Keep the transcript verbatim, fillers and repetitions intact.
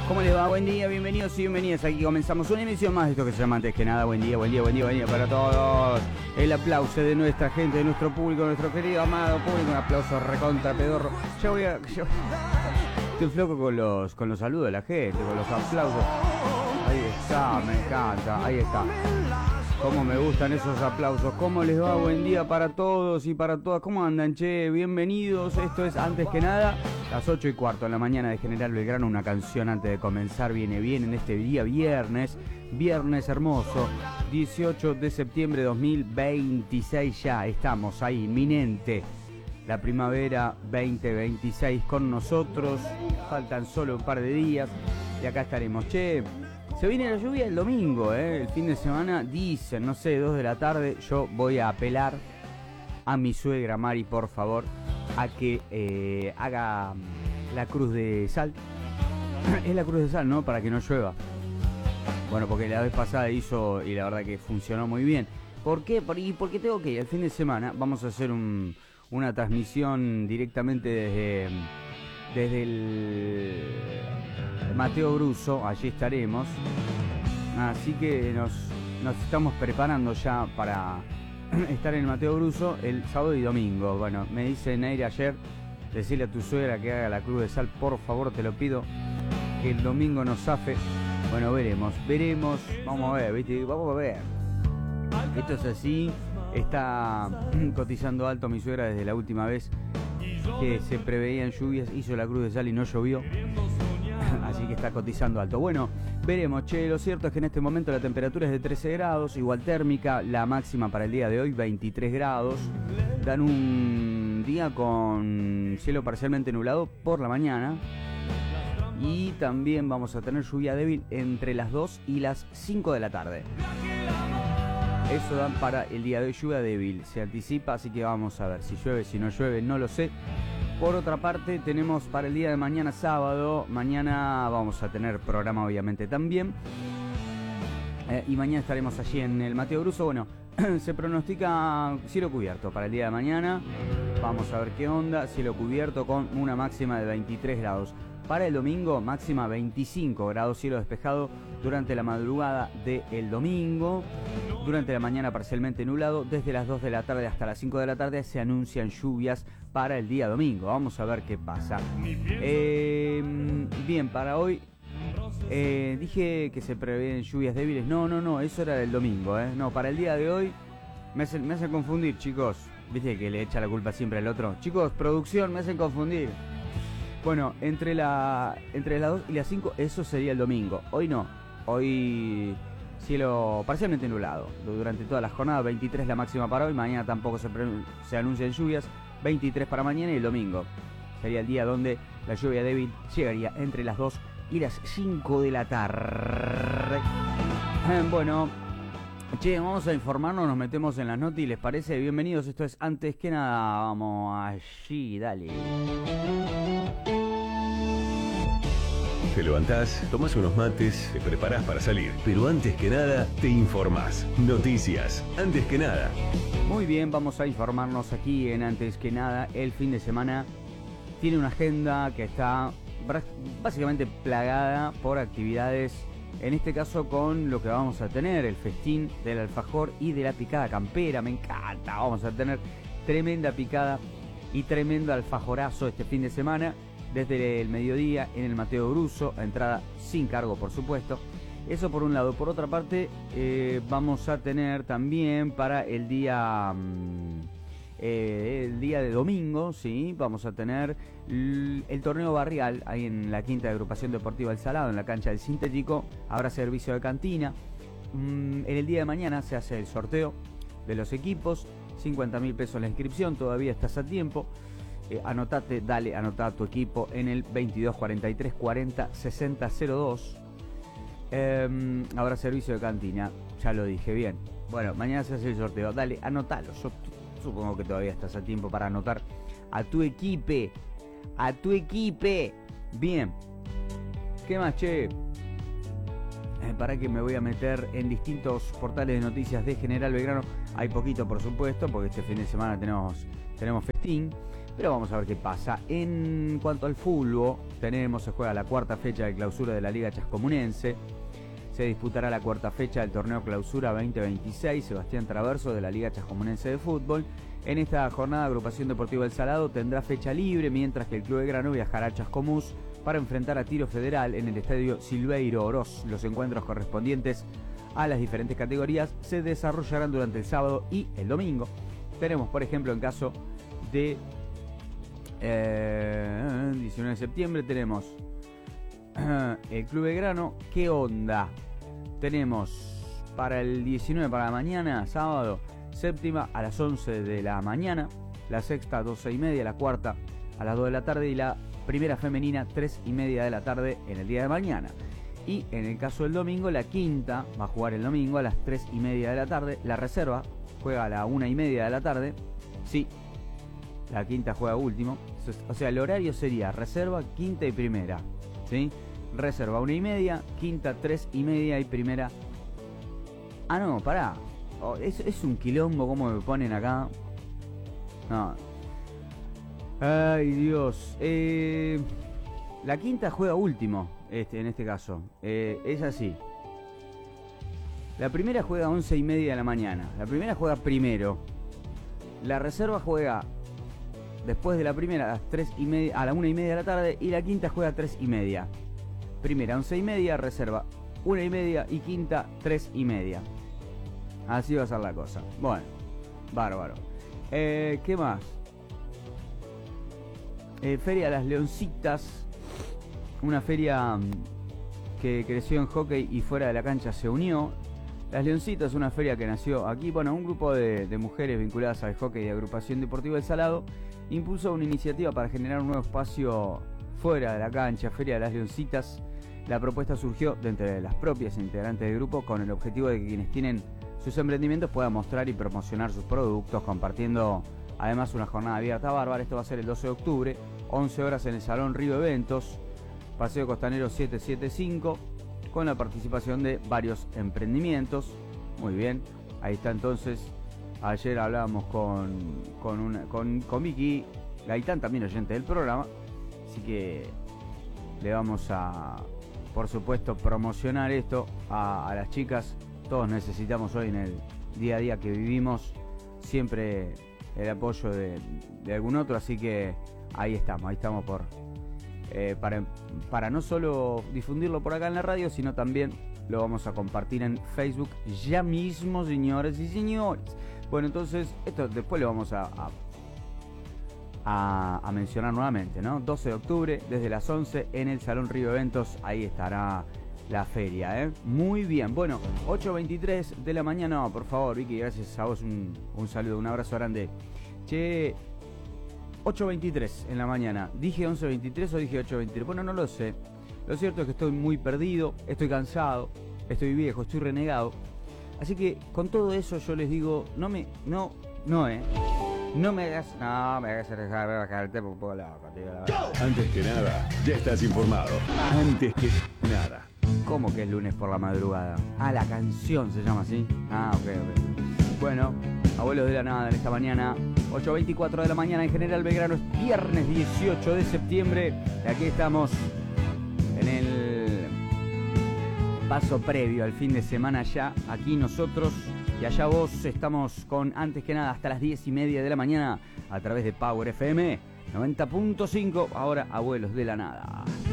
¿Cómo les va? Buen día, bienvenidos y bienvenidas. Aquí comenzamos una emisión más de esto que se llama Antes que Nada. Buen día, buen día, buen día, buen día para todos. El aplauso de nuestra gente, de nuestro público, de nuestro querido amado público. Un aplauso recontra pedorro. Ya voy a... Ya... Estoy floco con los, con los saludos de la gente, con los aplausos. Ahí está, me encanta, ahí está. Cómo me gustan esos aplausos. ¿Cómo les va? Buen día para todos y para todas. ¿Cómo andan, che? Bienvenidos. Esto es Antes que Nada, las ocho y cuarto en la mañana de General Belgrano. Una canción antes de comenzar viene bien en este día viernes. Viernes hermoso, dieciocho de septiembre de dos mil veintiséis. Ya estamos ahí, inminente. La primavera veinte veintiséis con nosotros. Faltan solo un par de días y acá estaremos. Che, se viene la lluvia el domingo, ¿eh? El fin de semana, dicen, no sé, dos de la tarde. Yo voy a apelar a mi suegra Mari, por favor, a que eh, haga la cruz de sal. Es la cruz de sal, ¿no? Para que no llueva. Bueno, porque la vez pasada hizo y la verdad que funcionó muy bien. ¿Por qué? Y porque tengo que ir el fin de semana. Vamos a hacer un, una transmisión directamente desde, desde el Mateo Bruso. Allí estaremos. Así que nos, nos estamos preparando ya para estar en el Mateo Bruso el sábado y domingo. Bueno, me dice Neire ayer, decirle a tu suegra que haga la cruz de sal, por favor, te lo pido, que el domingo nos zafe. Bueno, veremos, veremos, vamos a ver, ¿viste? Vamos a ver. Esto es así, está cotizando alto mi suegra desde la última vez que se preveían lluvias, hizo la cruz de sal y no llovió. Así que está cotizando alto. Bueno, veremos, che, lo cierto es que en este momento la temperatura es de trece grados, igual térmica, la máxima para el día de hoy veintitrés grados. Dan un día con cielo parcialmente nublado por la mañana. Y también vamos a tener lluvia débil entre las dos y las cinco de la tarde. Eso dan para el día de hoy, lluvia débil. Se anticipa, así que vamos a ver si llueve, si no llueve, no lo sé. Por otra parte, tenemos para el día de mañana sábado. Mañana vamos a tener programa obviamente también. Eh, y mañana estaremos allí en el Mateo Bruso. Bueno, se pronostica cielo cubierto para el día de mañana. Vamos a ver qué onda. Cielo cubierto con una máxima de veintitrés grados. Para el domingo, máxima veinticinco grados, cielo despejado durante la madrugada del domingo. Durante la mañana parcialmente nublado. Desde las dos de la tarde hasta las cinco de la tarde se anuncian lluvias para el día domingo. Vamos a ver qué pasa. Eh, bien, para hoy eh, dije que se prevén lluvias débiles. No, no, no, eso era del domingo. ¿eh? No, para el día de hoy me hacen, me hacen confundir, chicos. ¿Viste que le echa la culpa siempre al otro? Chicos, producción, me hacen confundir. Bueno, entre la entre las dos y las cinco, eso sería el domingo. Hoy no. Hoy cielo parcialmente nublado. Durante toda la jornada, veintitrés la máxima para hoy. Mañana tampoco se, se anuncian lluvias. veintitrés para mañana y el domingo sería el día donde la lluvia débil llegaría entre las dos y las cinco de la tarde. Bueno, che, vamos a informarnos, nos metemos en las notas y les parece. Bienvenidos, esto es Antes que Nada. Vamos allí, dale. Te levantás, tomás unos mates, te preparás para salir. Pero antes que nada, te informás. Noticias, antes que nada. Muy bien, vamos a informarnos aquí en Antes que Nada. El fin de semana tiene una agenda que está básicamente plagada por actividades. En este caso con lo que vamos a tener, el festín del alfajor y de la picada campera. Me encanta, vamos a tener tremenda picada y tremendo alfajorazo este fin de semana. Desde el mediodía en el Mateo Bruso, entrada sin cargo por supuesto. Eso por un lado. Por otra parte, eh, vamos a tener también para el día eh, el día de domingo, sí, vamos a tener el, el torneo barrial ahí en la quinta agrupación deportiva El Salado, en la cancha del Sintético. Habrá servicio de cantina. Mm, en el día de mañana se hace el sorteo de los equipos, cincuenta mil pesos la inscripción, todavía estás a tiempo. Eh, anotate, dale, anotá a tu equipo en el veintidós cuarenta y tres cuarenta sesenta cero dos. Eh, habrá servicio de cantina, ya lo dije bien. Bueno, mañana se hace el sorteo, dale, anotalo. Yo supongo que todavía estás a tiempo para anotar a tu equipe. A tu equipe. Bien. ¿Qué más, che? Eh, para que me voy a meter en distintos portales de noticias de General Belgrano. Hay poquito, por supuesto, porque este fin de semana tenemos, tenemos festín. pero vamos a ver qué pasa. En cuanto al fútbol, tenemos, se juega la cuarta fecha de clausura de la Liga Chascomunense. Se disputará la cuarta fecha del torneo Clausura veinte veintiséis, Sebastián Traverso de la Liga Chascomunense de Fútbol. En esta jornada, Agrupación Deportiva El Salado tendrá fecha libre, mientras que el Club de Grano viajará a Chascomús para enfrentar a Tiro Federal en el Estadio Silveiro Oroz. Los encuentros correspondientes a las diferentes categorías se desarrollarán durante el sábado y el domingo. Tenemos, por ejemplo, en caso de eh, diecinueve de septiembre, tenemos eh, el Club de Grano. ¿Qué onda? Tenemos para el diecinueve, para la mañana, sábado, séptima a las once de la mañana, la sexta doce y media, la cuarta a las dos de la tarde y la primera femenina tres y media de la tarde en el día de mañana. Y en el caso del domingo, la quinta va a jugar el domingo a las tres y media de la tarde, la reserva juega a la una y media de la tarde, sí, la quinta juega último, o sea, el horario sería reserva, quinta y primera, ¿sí? Reserva una y media, quinta tres y media y primera. Ah, no, pará. Oh, es, es un quilombo como me ponen acá. No. Ay, Dios. Eh, la quinta juega último, este, en este caso. Eh, es así. La primera juega a once y media de la mañana. La primera juega primero. La reserva juega después de la primera a las tres y media, a la una y media de la tarde. Y la quinta juega a tres y media. Primera once y media, reserva una y media y quinta tres y media. Así va a ser la cosa. Bueno, bárbaro. Eh, ¿Qué más? Eh, feria Las Leoncitas. Una feria que creció en hockey y fuera de la cancha se unió. Las Leoncitas es una feria que nació aquí. Bueno, un grupo de, de mujeres vinculadas al hockey de Agrupación Deportiva El Salado impulsó una iniciativa para generar un nuevo espacio fuera de la cancha. Feria de Las Leoncitas. La propuesta surgió de entre las propias integrantes del grupo con el objetivo de que quienes tienen sus emprendimientos puedan mostrar y promocionar sus productos, compartiendo además una jornada abierta bárbara. Esto va a ser el doce de octubre, once horas en el Salón Río Eventos, Paseo Costanero setecientos setenta y cinco, con la participación de varios emprendimientos. Muy bien, ahí está entonces. Ayer hablábamos con, con, una, con, con Vicky Gaitán, también oyente del programa, así que le vamos a, por supuesto, promocionar esto a, a las chicas. Todos necesitamos hoy en el día a día que vivimos siempre el apoyo de, de algún otro, así que ahí estamos, ahí estamos por eh, para, para no solo difundirlo por acá en la radio, sino también lo vamos a compartir en Facebook ya mismo, señores y señores. Bueno, entonces, esto después lo vamos a, a, a, a mencionar nuevamente, ¿no? doce de octubre, desde las once, en el Salón Río Eventos, ahí estará la feria, ¿eh? Muy bien. Bueno, ocho veintitrés de la mañana. No, por favor, Vicky, gracias a vos. Un, un saludo, un abrazo grande. Che, ocho veintitrés en la mañana. ¿Dije once veintitrés o dije ocho veintitrés? Bueno, no lo sé. Lo cierto es que estoy muy perdido, estoy cansado, estoy viejo, estoy renegado. Así que con todo eso yo les digo, no me, no, no, eh. No me hagas, no me hagas dejar bajar el tempo un poco la partida. Antes que nada, ya estás informado. Antes que nada. ¿Cómo que es lunes por la madrugada? Ah, la canción se llama así. Ah, ok, ok. Bueno, abuelos de la nada en esta mañana, ocho veinticuatro de la mañana en General Belgrano, es viernes dieciocho de septiembre. Y aquí estamos en el paso previo al fin de semana ya. Aquí nosotros y allá vos. Estamos con Antes que Nada hasta las diez y media de la mañana a través de Power F M noventa punto cinco. Ahora, abuelos de la nada.